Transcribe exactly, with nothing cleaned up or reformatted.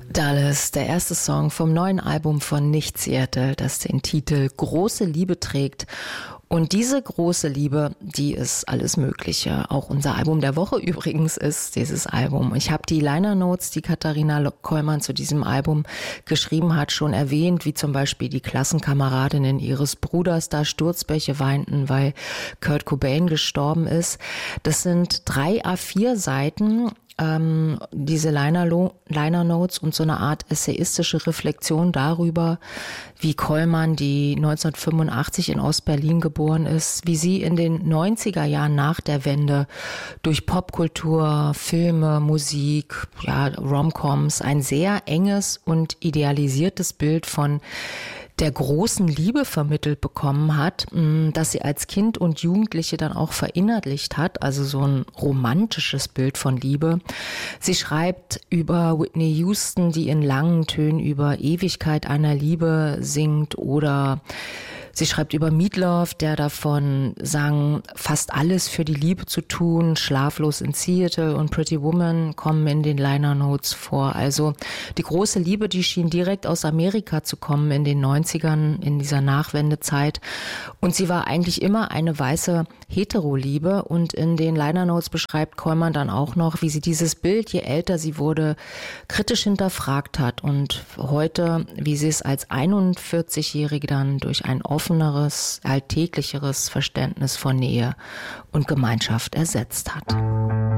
Dallas, der erste Song vom neuen Album von Nicht Seattle, das den Titel Große Liebe trägt. Und diese große Liebe, die ist alles Mögliche. Auch unser Album der Woche übrigens ist dieses Album. Ich habe die Liner Notes, die Katharina Kollmann zu diesem Album geschrieben hat, schon erwähnt, wie zum Beispiel die Klassenkameradinnen ihres Bruders da Sturzbäche weinten, weil Kurt Cobain gestorben ist. Das sind drei A vier Seiten. Ähm, diese Liner, Liner Notes und so eine Art essayistische Reflexion darüber, wie Kollmann, die neunzehnhundertfünfundachtzig in Ostberlin geboren ist, wie sie in den neunziger Jahren nach der Wende durch Popkultur, Filme, Musik, ja, Romcoms ein sehr enges und idealisiertes Bild von der großen Liebe vermittelt bekommen hat, dass sie als Kind und Jugendliche dann auch verinnerlicht hat, also so ein romantisches Bild von Liebe. Sie schreibt über Whitney Houston, die in langen Tönen über Ewigkeit einer Liebe singt, oder sie schreibt über Meatloaf, der davon sang, fast alles für die Liebe zu tun. Schlaflos in Seattle und Pretty Woman kommen in den Liner Notes vor. Also die große Liebe, die schien direkt aus Amerika zu kommen in den neunzigern, in dieser Nachwendezeit. Und sie war eigentlich immer eine weiße Hetero-Liebe. Und in den Liner Notes beschreibt Kollmann dann auch noch, wie sie dieses Bild, je älter sie wurde, kritisch hinterfragt hat. Und heute, wie sie es als einundvierzigjährige dann durch ein offeneres, alltäglicheres Verständnis von Nähe und Gemeinschaft ersetzt hat.